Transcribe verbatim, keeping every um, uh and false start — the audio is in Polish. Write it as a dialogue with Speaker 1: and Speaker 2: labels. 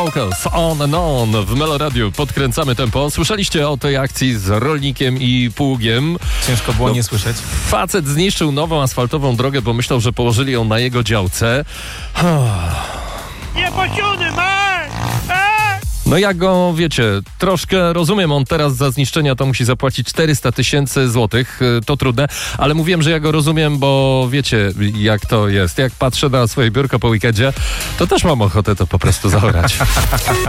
Speaker 1: Vocals on and on w Meloradiu. Podkręcamy tempo. Słyszeliście o tej akcji z rolnikiem i pługiem?
Speaker 2: Ciężko było no, nie słyszeć.
Speaker 1: Facet zniszczył nową asfaltową drogę, bo myślał, że położyli ją na jego działce.
Speaker 3: Nie posiony, masz!
Speaker 1: No ja go, wiecie, troszkę rozumiem, on teraz za zniszczenia to musi zapłacić czterysta tysięcy złotych, to trudne, ale mówiłem, że ja go rozumiem, bo wiecie, jak to jest. Jak patrzę na swoje biurko po weekendzie, to też mam ochotę to po prostu zaorać.